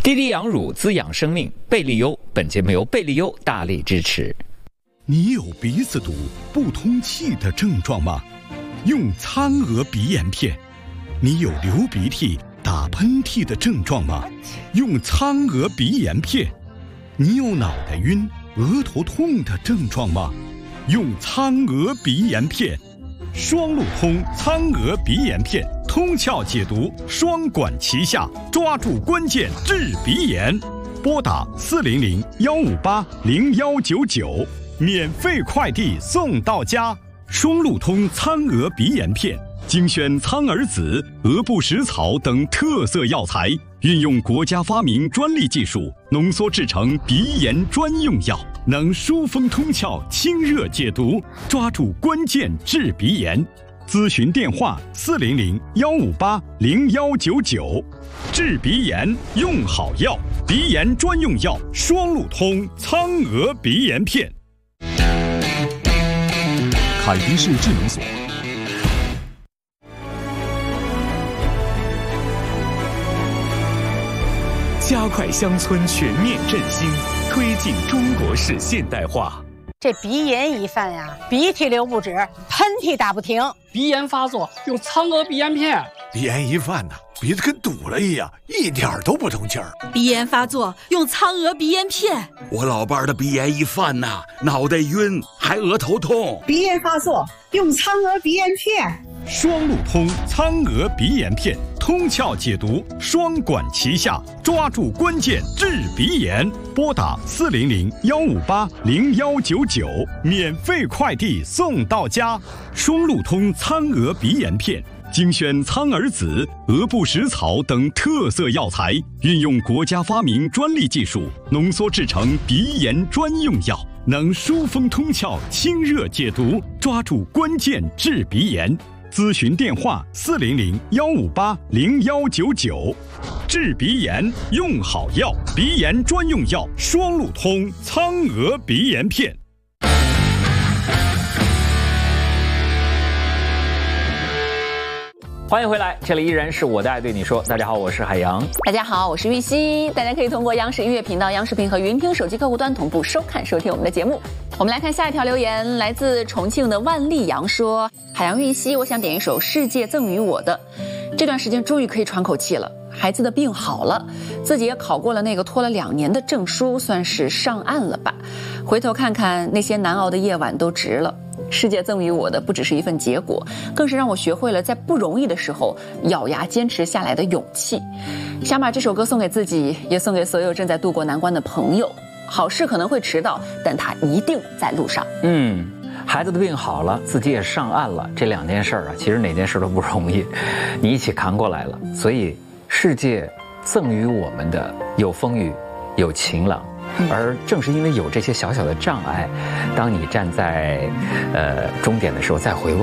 滴滴养乳滋养生命，贝利优本节目由贝利优大力支持。 你有鼻子堵、不通气的症状吗？用苍娥鼻炎片。你有流鼻涕、打喷嚏的症状吗？用苍娥鼻炎片。你有脑袋晕、额头痛的症状吗？用苍娥鼻炎片。双路通苍娥鼻炎片，通窍解毒，双管齐下，抓住关键治鼻炎。拨打400-158-0199，免费快递送到家。双路通苍娥鼻炎片，精选苍耳子、鹅不食草等特色药材，运用国家发明专利技术，浓缩制成鼻炎专用药，能疏风通窍、清热解毒，抓住关键治鼻炎。咨询电话400-158-0199。治鼻炎用好药，鼻炎专用药双路通苍娥鼻炎片。 凯迪士智能锁。加快乡村全面振兴，推进中国式现代化。 这鼻炎一犯呀，鼻涕流不止，喷嚏打不停。 鼻炎发作用苍娥鼻炎片。 鼻炎一犯呢，鼻子跟堵了一样，一点都不通气儿。 鼻炎发作用苍娥鼻炎片。 我老伴儿的鼻炎一犯呐，脑袋晕，还额头痛。 鼻炎发作用苍娥鼻炎片。 双路通苍娥鼻炎片，通窍解毒，双管齐下，抓住关键治鼻炎。拨打400-158-0199，免费快递送到家。双路通苍娥鼻炎片，精选苍耳子、鹅不食草等特色药材，运用国家发明专利技术，浓缩制成鼻炎专用药，能疏风通窍、清热解毒，抓住关键治鼻炎。咨询电话400-158-0199。治鼻炎用好药，鼻炎专用药双路通苍娥鼻炎片。 欢迎回来，这里依然是我的爱对你说。大家好，我是海洋。 大家好，我是玉溪。大家可以通过央视音乐频道、央视频和云听手机客户端同步收看收听我们的节目。我们来看下一条留言，来自重庆的万丽阳说：海洋玉溪，我想点一首《世界赠予我的》。这段时间终于可以喘口气了，孩子的病好了，自己也考过了那个拖了2年的证书，算是上岸了吧。回头看看那些难熬的夜晚都值了。世界赠予我的不只是一份结果，更是让我学会了在不容易的时候咬牙坚持下来的勇气。想把这首歌送给自己，也送给所有正在度过难关的朋友。好事可能会迟到，但它一定在路上。 孩子的病好了，自己也上岸了，这2件事啊，其实哪件事都不容易，你一起扛过来了。所以世界赠予我们的有风雨，有晴朗。而正是因为有这些小小的障碍，当你站在终点的时候再回望，